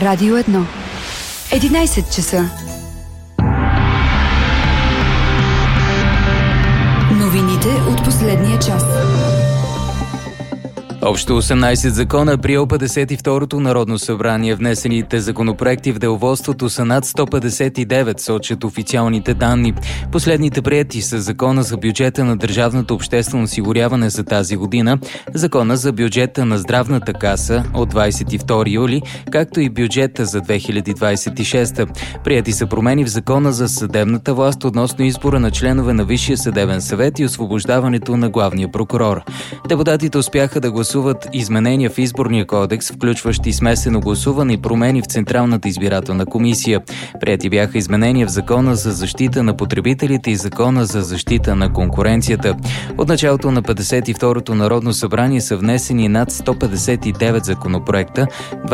Радио 1. 11 часа. Новините от последния час. Общо 18 закона приел 52-то Народно събрание. Внесените законопроекти в деловодството са над 159, сочат официалните данни. Последните приети са Закона за бюджета на Държавното обществено осигуряване за тази година, Закона за бюджета на Здравната каса от 22 юли, както и бюджета за 2026. Приети са промени в Закона за съдебната власт относно избора на членове на Висшия съдебен съвет и освобождаването на главния прокурор. Депутатите успяха да гласуват изменения в изборния кодекс, включващи смесено гласуване и промени в Централната избирателна комисия. Приети бяха изменения в Закона за защита на потребителите и Закона за защита на конкуренцията. От началото на 52-то Народно събрание са внесени над 159 законопроекта,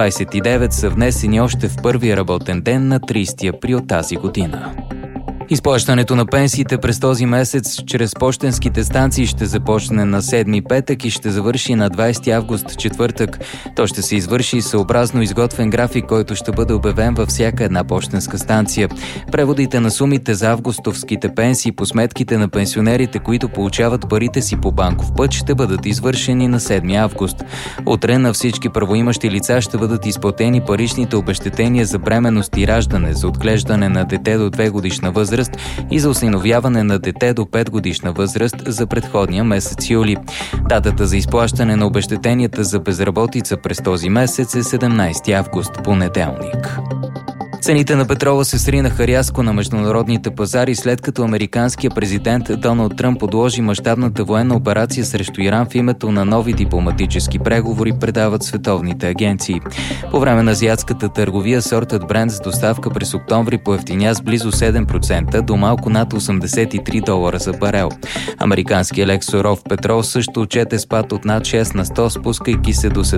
29 са внесени още в първия работен ден на 30 април тази година. Изплащането на пенсиите през този месец чрез пощенските станции ще започне на 7 петък и ще завърши на 20 август четвъртък. То ще се извърши съобразно изготвен график, който ще бъде обявен във всяка една пощенска станция. Преводите на сумите за августовските пенсии по сметките на пенсионерите, които получават парите си по банков път, ще бъдат извършени на 7 август. Утре на всички правоимащи лица ще бъдат изплатени паричните обезщетения за бременност и раждане, за отглеждане на дете до 2 годишна възраст и за осиновяване на дете до 5 годишна възраст за предходния месец юли. Датата за изплащане на обезщетенията за безработица през този месец е 17 август, понеделник. Цените на петрола се сринаха рязко на международните пазари, след като американският президент Доналд Тръмп подложи мащабната военна операция срещу Иран в името на нови дипломатически преговори, предават световните агенции. По време на азиатската търговия сортът Брент с доставка през октомври поевтиня с близо 7% до малко над $83 за барел. Американският лек суров петрол също отчете спад от над 6 на 100, спускайки се до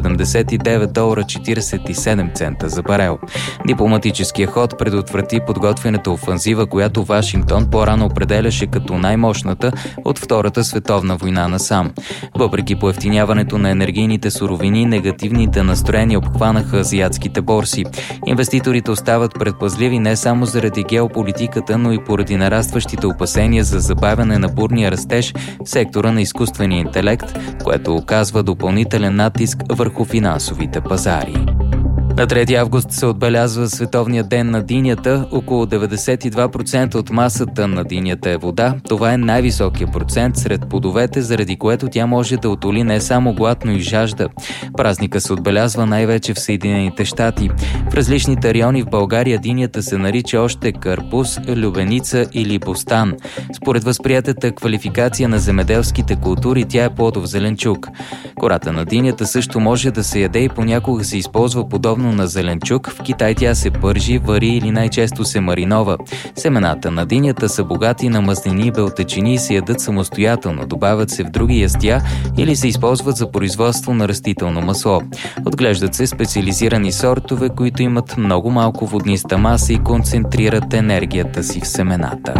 $79.47 за барел. Дипломатическият ход предотврати подготвената офанзива, която Вашингтон по-рано определяше като най-мощната от Втората световна война насам. Въпреки поевтиняването на енергийните суровини, негативните настроения обхванаха азиатските борси. Инвеститорите остават предпазливи не само заради геополитиката, но и поради нарастващите опасения за забавяне на бурния растеж в сектора на изкуствения интелект, което оказва допълнителен натиск върху финансовите пазари. На 3 август се отбелязва Световния ден на динята. Около 92% от масата на динята е вода. Това е най-високия процент сред плодовете, заради което тя може да утоли не само глад, но и жажда. Празника се отбелязва най-вече в Съединените щати. В различните райони в България динята се нарича още карпус, любеница или бостан. Според възприятата квалификация на земеделските култури, тя е плодов зеленчук. Кората на динята също може да се яде и понякога се използва подобно на зеленчук. В Китай тя се пържи, вари или най-често се маринова. Семената на динята са богати на мазнини и белтъчини и се ядат самостоятелно, добавят се в други ястия или се използват за производство на растително масло. Отглеждат се специализирани сортове, които имат много малко водниста маса и концентрират енергията си в семената.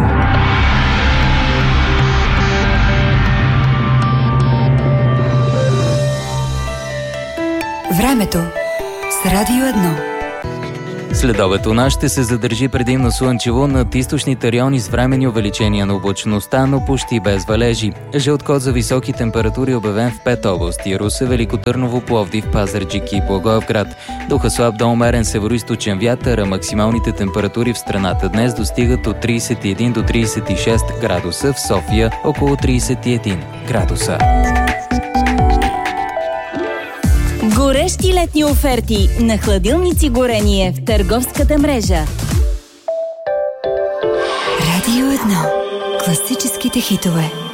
Времето с Радио 1. Следобед у нас ще се задържи предимно слънчево, над източните райони с временни увеличения на облачността, но почти без валежи. Жълт код за високи температури обявен в 5 области: Русе, Велико Търново, Пловдив, Пазарджик и Благоевград. Духа слаб до умерен североизточен вятър, а максималните температури в страната днес достигат от 31 до 36 градуса, в София около 31 градуса. Горещи летни оферти на хладилници горение в търговската мрежа. Радио 1. Класическите хитове.